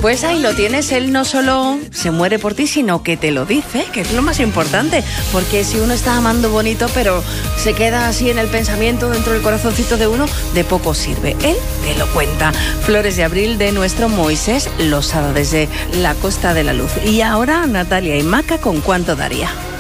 Pues ahí lo tienes, él no solo se muere por ti, sino que te lo dice, que es lo más importante, porque si uno está amando bonito, pero se queda así en el pensamiento, dentro del corazoncito de uno, de poco sirve. Él te lo cuenta. Flores de Abril de nuestro Moisés Losada, desde la Costa de la Luz. Y ahora Natalia y Maca con Cuánto daría.